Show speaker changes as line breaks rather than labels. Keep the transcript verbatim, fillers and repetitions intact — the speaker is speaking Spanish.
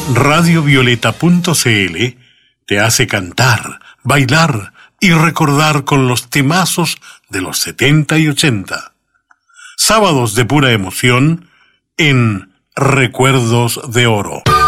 radio violeta punto c l te hace cantar, bailar y recordar con los temazos de los setenta y ochenta. Sábados de pura emoción en Recuerdos de Oro.